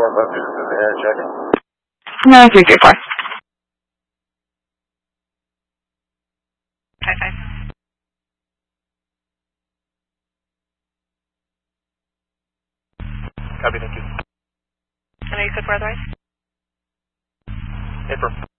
going up to the air checking? No, 334. 55. Copy, thank you. I know you said for otherwise? April.